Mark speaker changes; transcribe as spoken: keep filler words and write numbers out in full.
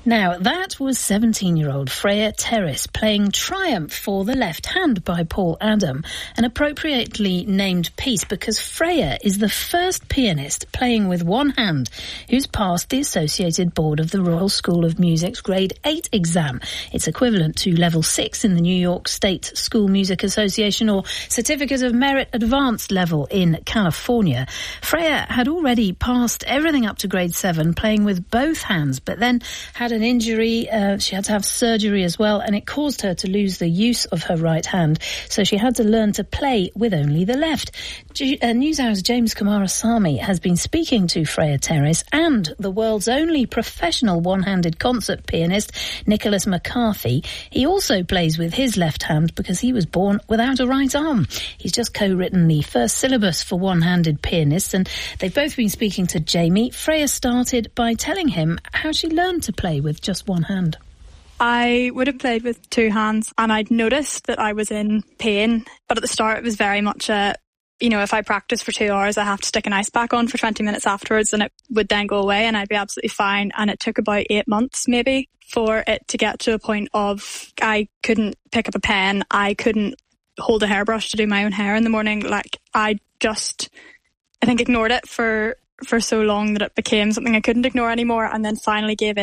Speaker 1: Now, that was seventeen-year-old Freya Terrace playing Triumph for the Left Hand by Paul Adam, an appropriately named piece because Freya is the first pianist playing with one hand who's passed the Associated Board of the Royal School of Music's Grade eight exam. It's equivalent to Level six in the New York State School Music Association or Certificate of Merit Advanced level in California. Freya had already passed everything up to Grade seven playing with both hands, but then had an injury. Uh, she had to have surgery as well, and it caused her to lose the use of her right hand. So she had to learn to play with only the left. G- uh, NewsHour's James Kumarasamy has been speaking to Freya Terrace and the world's only professional one-handed concert pianist, Nicholas McCarthy. He also plays with his left hand because he was born without a right arm. He's just co-written the first syllabus for one-handed pianists, and they've both been speaking to Jamie. Freya started by telling him how she learned to play with just one hand.
Speaker 2: I would have played with two hands and I'd noticed that I was in pain, but at the start it was very much a, you know, if I practice for two hours, I have to stick an ice pack on for twenty minutes afterwards and it would then go away and I'd be absolutely fine. And it took about eight months maybe for it to get to a point of I couldn't pick up a pen, I couldn't hold a hairbrush to do my own hair in the morning. Like I just, I think ignored it for for so long that it became something I couldn't ignore anymore, and then finally gave in